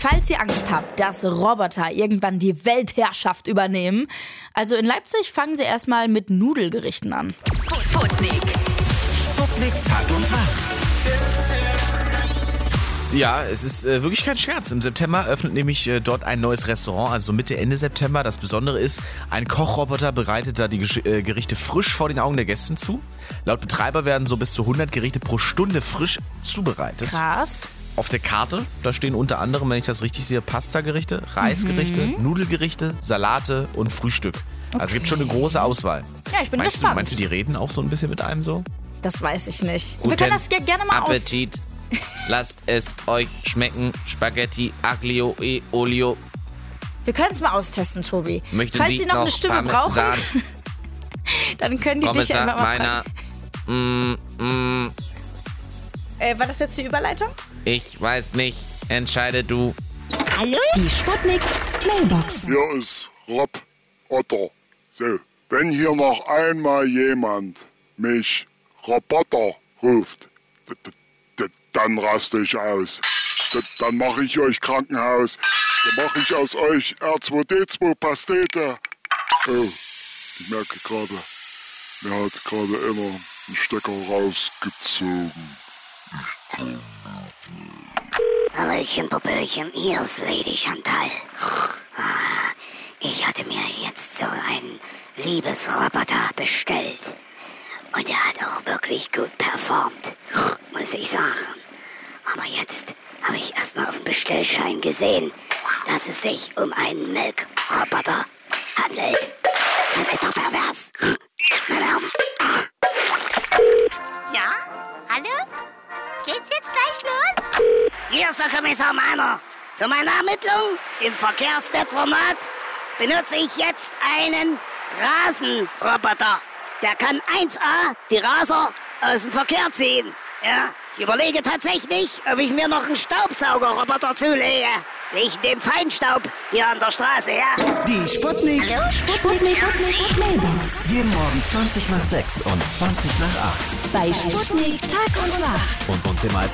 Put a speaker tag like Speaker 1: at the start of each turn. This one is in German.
Speaker 1: Falls ihr Angst habt, dass Roboter irgendwann die Weltherrschaft übernehmen, also in Leipzig fangen sie erstmal mit Nudelgerichten an.
Speaker 2: Sputnik Tag und Tag.
Speaker 3: Ja, es ist wirklich kein Scherz. Im September öffnet nämlich dort ein neues Restaurant, also Mitte, Ende September. Das Besondere ist, ein Kochroboter bereitet da die Gerichte frisch vor den Augen der Gäste zu. Laut Betreiber werden so bis zu 100 Gerichte pro Stunde frisch zubereitet.
Speaker 1: Krass.
Speaker 3: Auf der Karte, da stehen unter anderem, wenn ich das richtig sehe, Pasta-Gerichte, Reisgerichte, Nudelgerichte, Salate und Frühstück. Also es gibt schon eine große Auswahl.
Speaker 1: Ja, ich bin gespannt.
Speaker 3: Meinst du, die reden auch so ein bisschen mit einem so?
Speaker 1: Das weiß ich nicht.
Speaker 3: Guten
Speaker 1: Wir können das gerne mal
Speaker 3: Appetit. Lasst es euch schmecken. Spaghetti, Aglio e Olio.
Speaker 1: Wir können es mal austesten, Tobi.
Speaker 3: Möchten
Speaker 1: Falls
Speaker 3: Sie
Speaker 1: Sie noch eine Stimme brauchen, dann können die dich einfach mal fragen. War das jetzt die Überleitung?
Speaker 3: Ich weiß nicht. Entscheide du.
Speaker 2: Hallo? Die Sputnik Mailbox.
Speaker 4: Hier ist Rob Otter. So, wenn hier noch einmal jemand mich Roboter ruft, dann raste ich aus. Dann mache ich euch Krankenhaus. Dann mache ich aus euch R2D2 Pastete. Oh, ich merke gerade, mir hat gerade einer einen Stecker rausgezogen.
Speaker 5: Hallöchen, Popöchen, hier ist Lady Chantal. Ich hatte mir jetzt so einen Liebesroboter bestellt. Und er hat auch wirklich gut performt, muss ich sagen. Aber jetzt habe ich erstmal auf dem Bestellschein gesehen, dass es sich um einen Milchroboter handelt. Das ist doch pervers. Meine Herren.
Speaker 6: Ja? Hallo? Geht's jetzt gleich los?
Speaker 5: Hier ist der Kommissar Meiner. Für meine Ermittlung im Verkehrsdezernat benutze ich jetzt einen Rasenroboter. Der kann 1A die Raser aus dem Verkehr ziehen. Ja, ich überlege tatsächlich, ob ich mir noch einen Staubsaugerroboter zulege. Wegen dem Feinstaub hier an der Straße, ja?
Speaker 2: Die Sputnik.
Speaker 6: Hallo?
Speaker 2: Sputnik Mailbox. Jeden Morgen 20 nach 6 und 20 nach 8.
Speaker 1: Bei Sputnik Tag und Nacht.
Speaker 2: Und uns immer als